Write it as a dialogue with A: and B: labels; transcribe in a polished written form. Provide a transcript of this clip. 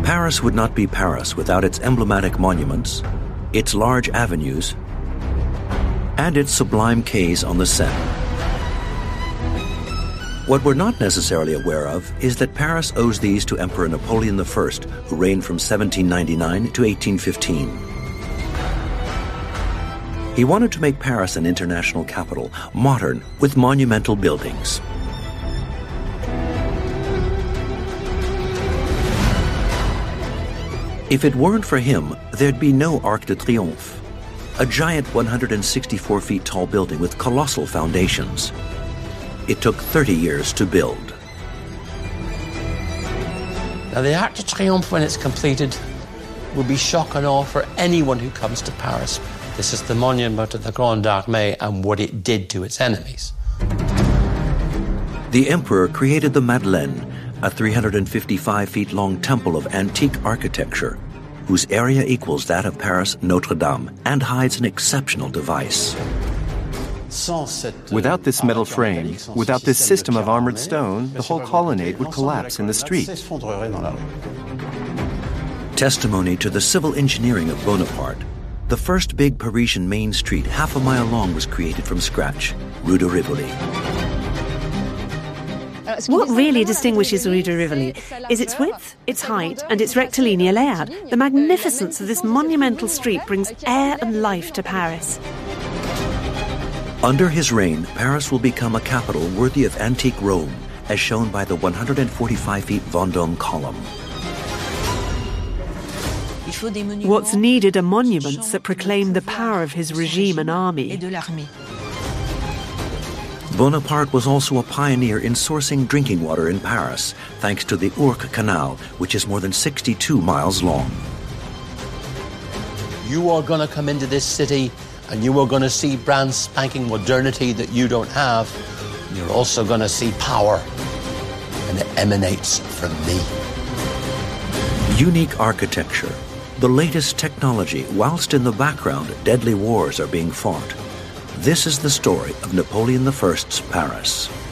A: Paris would not be Paris without its emblematic monuments, its large avenues, and its sublime quays on the Seine. What we're not necessarily aware of is that Paris owes these to Emperor Napoleon I, who reigned from 1799 to 1815. He wanted to make Paris an international capital, modern, with monumental buildings. If it weren't for him, there'd be no Arc de Triomphe, a giant 164 feet tall building with colossal foundations. It took 30 years to build.
B: Now, the Arc de Triomphe, when it's completed, will be shock and awe for anyone who comes to Paris. This is the monument to the Grande Armée and what it did to its enemies.
A: The emperor created the Madeleine, a 355 feet long temple of antique architecture, whose area equals that of Paris Notre Dame and hides an exceptional device.
C: Without this metal frame, without this system of armored stone, the whole colonnade would collapse in the street.
A: Testimony to the civil engineering of Bonaparte, the first big Parisian main street half a mile long was created from scratch, Rue de Rivoli.
D: What really distinguishes Rue de Rivoli is its width, its height, and its rectilinear layout. The magnificence of this monumental street brings air and life to Paris.
A: Under his reign, Paris will become a capital worthy of antique Rome, as shown by the 145 feet Vendôme column.
D: What's needed are monuments that proclaim the power of his regime and army.
A: Bonaparte was also a pioneer in sourcing drinking water in Paris, thanks to the Ourcq Canal, which is more than 62 miles long.
B: You are going to come into this city and you are going to see brand spanking modernity that you don't have. You're also going to see power, and it emanates from me.
A: Unique architecture, the latest technology, whilst in the background deadly wars are being fought. This is the story of Napoleon I's Paris.